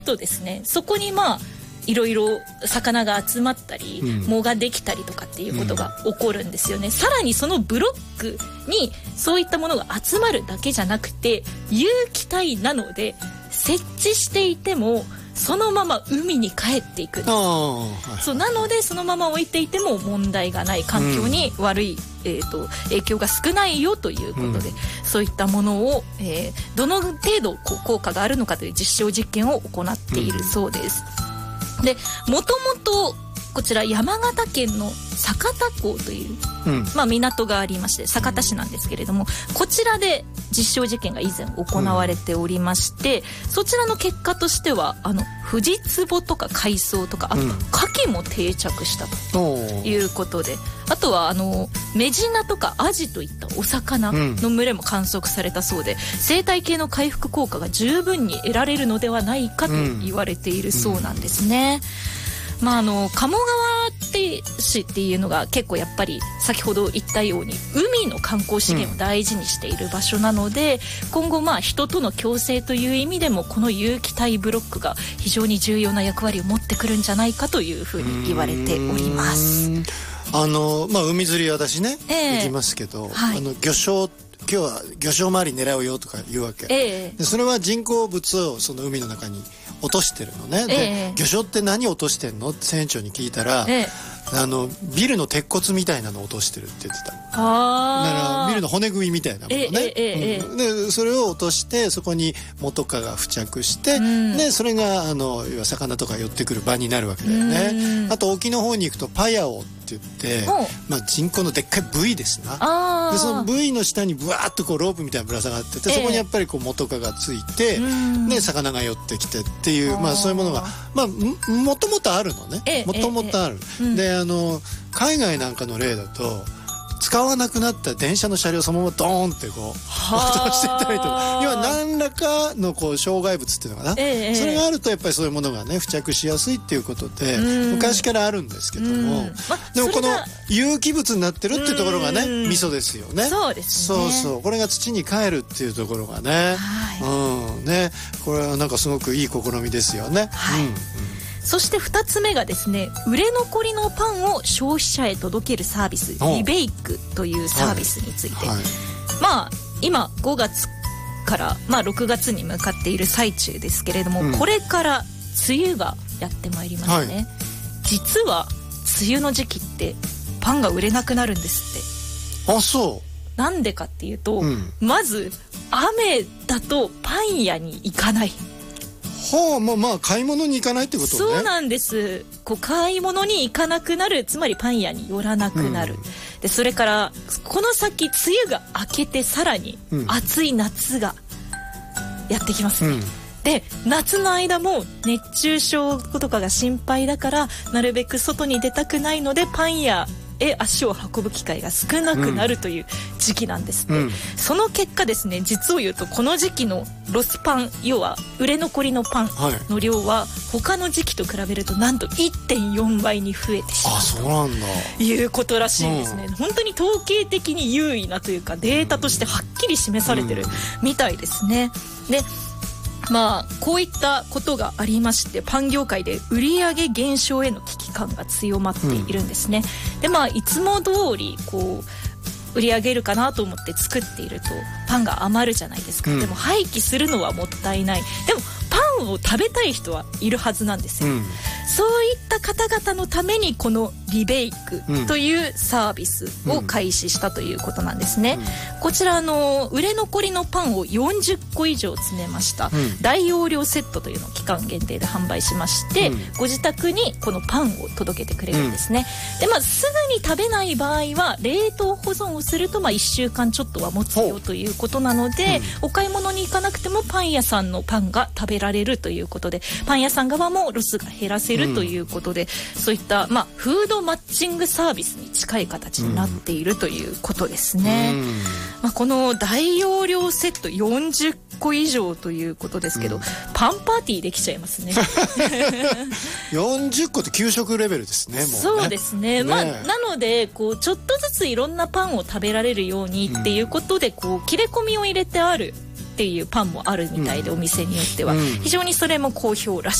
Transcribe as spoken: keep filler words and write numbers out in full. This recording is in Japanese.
とですね、そこにまあいろいろ魚が集まったり、うん、藻ができたりとかっていうことが起こるんですよね、うん、さらにそのブロックにそういったものが集まるだけじゃなくて、有機体なので設置していてもそのまま海に帰っていく。そうなのでそのまま置いていても問題がない、環境に悪い、うんえー、と影響が少ないよということで、うん、そういったものを、えー、どの程度こう効果があるのかという実証実験を行っているそうです、うん、でもともとこちら山形県の酒田港という、うんまあ、港がありまして酒田市なんですけれども、こちらで実証実験が以前行われておりまして、うん、そちらの結果としてはあのフジツボとか海藻とかあとカキも定着したということで、うん、あとはあのメジナとかアジといったお魚の群れも観測されたそうで、うん、生態系の回復効果が十分に得られるのではないかと言われているそうなんですね、うんまあ、あの鴨川って市っていうのが結構やっぱり先ほど言ったように海の観光資源を大事にしている場所なので、うん、今後まあ人との共生という意味でもこの有機体ブロックが非常に重要な役割を持ってくるんじゃないかというふうに言われております。 あの、まあ、海釣り私ね、えー、行きますけど、はい、あの魚礁今日は魚礁周り狙うよとか言うわけ、えー、でそれは人工物をその海の中に落としてるのね、で、えー、魚礁って何落としてんのって船長に聞いたら、えー、あのビルの鉄骨みたいなのを落としてるって言ってた。あだからビルの骨組みみたいなものね、えーえーうん、でそれを落としてそこに藻とかが付着して、うん、でそれがあの要は魚とか寄ってくる場になるわけだよね。あと沖の方に行くとパヤオって言って、まあ、人工のでっかいブイですな。あでそのブイの下にブワーッとこうロープみたいなぶら下がってて、そこにやっぱりこう藻とかがついて、で魚が寄ってきてっていう、まあ、そういうものが、まあ、もともとあるのね。もともとある、であの海外なんかの例だと使わなくなった電車の車両そのままドーンってこう落としていったりとか、要は何らかのこう障害物っていうのかな、ええ、それがあるとやっぱりそういうものがね付着しやすいっていうことで昔からあるんですけども、ま、でもこの有機物になってるっていうところがねミソですよね。 そうですね。 そうそうこれが土に帰るっていうところがね、はいうん、ねこれはなんかすごくいい試みですよね。 はい、うんそしてふたつめがですね、売れ残りのパンを消費者へ届けるサービスリベイクというサービスについて、はいはい、まあ今ごがつから、まあ、ろくがつに向かっている最中ですけれども、うん、これから梅雨がやってまいりますね、はい、実は梅雨の時期ってパンが売れなくなるんですって。 あそうなんでかっていうと、うん、まず雨だとパン屋に行かない。 はあ、まあまあ買い物に行かないってことね。 そうなんです。こう買い物に行かなくなる、つまりパン屋に寄らなくなる、うん、でそれからこの先梅雨が明けてさらに暑い夏がやってきますね、うん、で夏の間も熱中症とかが心配だからなるべく外に出たくないのでパン屋へ足を運ぶ機会が少なくなるという時期なんですって、うん、その結果ですね、実を言うとこの時期のロスパン、要は売れ残りのパンの量は他の時期と比べるとなんと いってんよん 倍に増えてしまう。 あ、そうなんだ。 いうことらしいんですね、うん、本当に統計的に優位なというかデータとしてはっきり示されてるみたいですね。でまあ、こういったことがありましてパン業界で売上減少への危機感が強まっているんですね、うん、でまあいつも通りこう売り上げるかなと思って作っているとパンが余るじゃないですか、うん、でも廃棄するのはもったいない。でもパンを食べたい人はいるはずなんですよ、うん、そういった方々のためにこのリベイクというサービスを開始したということなんですね、うん、こちらあの売れ残りのパンをよんじゅっこ以上詰めました、うん、大容量セットというのを期間限定で販売しまして、うん、ご自宅にこのパンを届けてくれるんですね、うん、でまあすぐに食べない場合は冷凍保存をするとまあいっしゅうかんちょっとは持つよということなので、うん、お買い物に行かなくてもパン屋さんのパンが食べられるということでパン屋さん側もロスが減らせるということで、うん、そういった、まあ、フードマッチングサービスに近い形になっているということですね、うんまあ、この大容量セットよんじゅっこ以上ということですけど、うん、パンパーティーできちゃいますねよんじゅっこって給食レベルですね。もうねそうですね、ねまあ、なのでこうちょっとずついろんなパンを食べられるようにっていうことでこう切れ込みを入れてあるっっていうパンもあるみたいで、お店によっては非常にそれも好評らし